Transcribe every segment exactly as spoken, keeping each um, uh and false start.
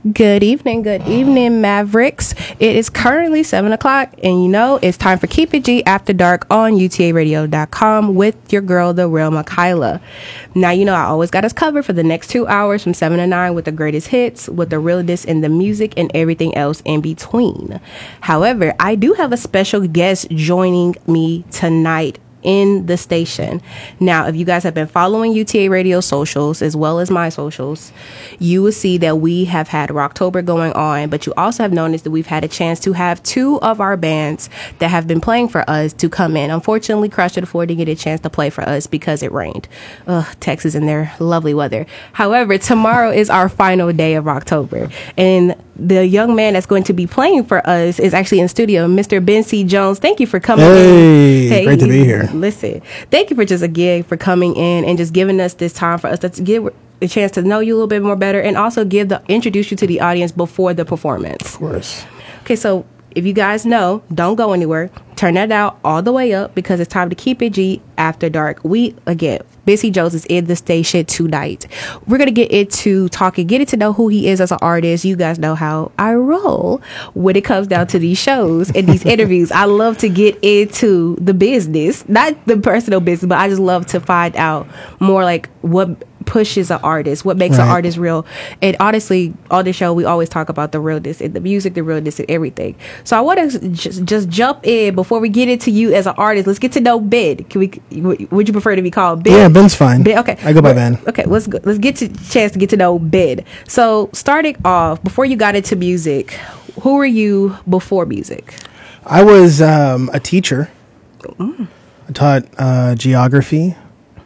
Good evening, good evening, Mavericks. It is currently seven o'clock, and you know it's time for Keep It G After Dark on U T A radio dot com with your girl, the real Makayla. Now, you know I always got us covered for the next two hours from seven to nine with the greatest hits, with the realness in the music, and everything else in between. However, I do have a special guest joining me tonight in the station. Now, if you guys have been following U T A Radio socials as well as my socials, you will see that we have had Rocktober going on, but you also have noticed that we've had a chance to have two of our bands that have been playing for us to come in. Unfortunately, Crush It Afford didn't get a chance to play for us because it rained. Ugh, Texas and their lovely weather. However, tomorrow is our final day of Rocktober, and the young man that's going to be playing for us is actually in studio, Mister Ben C. Jones. Thank you for coming hey, in. Hey, great to be here. Listen, thank you for just again for coming in and just giving us this time for us to give a chance to know you a little bit more better, and also give the introduce you to the audience before the performance. Of course. Okay, so if you guys know, don't go anywhere. Turn that out all the way up because it's time to Keep It G After Dark. We, again, Ben C. Jones is in the station tonight. We're going to get into talking, getting to know who he is as an artist. You guys know how I roll when it comes down to these shows and these interviews. I love to get into the business, not the personal business, but I just love to find out more like what pushes an artist, what makes right. an artist real. And honestly, on the show, we always talk about the realness in the music, the realness in everything. So I want to just, just jump in before we get into you as an artist. Let's get to know Ben. Can we? Would you prefer to be called Ben? Yeah, Ben's fine. Ben, okay, I go by Ben. Okay, let's go, let's get to chance to get to know Ben. So starting off, before you got into music, who were you before music? I was um, a teacher. Mm. I taught uh, geography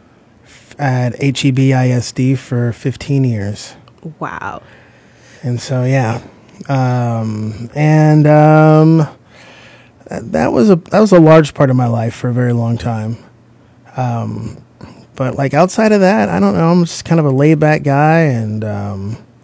at H E B I S D for fifteen years. Wow. And so, yeah. Um, and um, that was a that was a large part of my life for a very long time. Um, but like outside of that, I don't know. I'm just kind of a laid back guy, and um,